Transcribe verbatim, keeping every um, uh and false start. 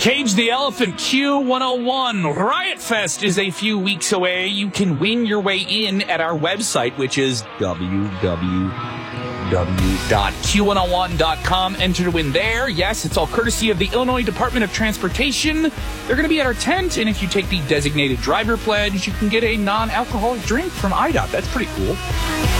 Cage the Elephant Q one oh one Riot Fest is a few weeks away. You can win your way in at our website, which is w w w dot q one oh one dot com. Enter to win there. Yes, it's all courtesy of the Illinois Department of Transportation. They're going to be at our tent, and if you take the designated driver pledge, you can get a non-alcoholic drink from I D O T. That's pretty cool.